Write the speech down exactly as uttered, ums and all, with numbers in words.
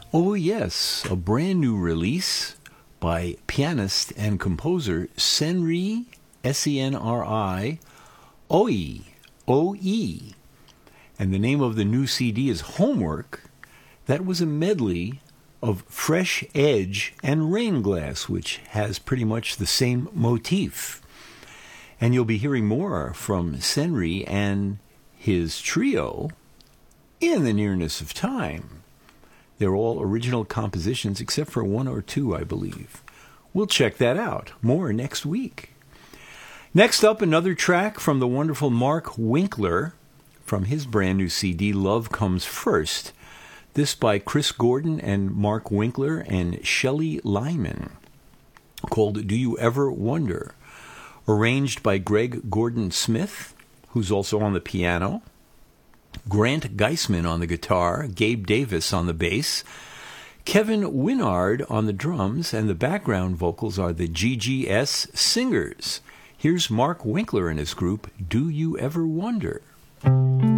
Oh yes, a brand new release by pianist and composer Senri, S E N R I, Oe, O E. And the name of the new C D is Homework. That was a medley of Fresh Edge and Rain Glass, which has pretty much the same motif. And you'll be hearing more from Senri and his trio in the nearness of time. They're all original compositions, except for one or two, I believe. We'll check that out. More next week. Next up, another track from the wonderful Mark Winkler from his brand new C D, Love Comes First. This by Chris Gordon and Mark Winkler and Shelley Lyman, called Do You Ever Wonder? Arranged by Greg Gordon Smith, who's also on the piano, Grant Geisman on the guitar, Gabe Davis on the bass, Kevin Winard on the drums, and the background vocals are the G G S Singers. Here's Mark Winkler and his group, Do You Ever Wonder?